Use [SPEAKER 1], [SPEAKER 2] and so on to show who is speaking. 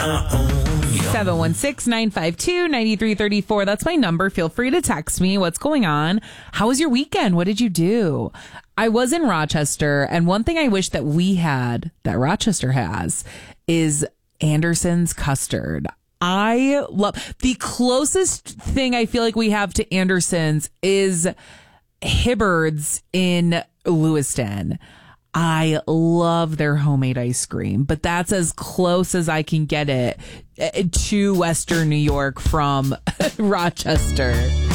[SPEAKER 1] I own you.
[SPEAKER 2] 716-952-9334. That's my number. Feel free to text me. What's going on? How was your weekend? What did you do? I was in Rochester, and one thing I wish that we had, that Rochester has, is Anderson's custard. I love the closest thing I feel like we have to Anderson's is Hibbard's in Lewiston. I love their homemade ice cream, but that's as close as I can get it to Western New York from Rochester.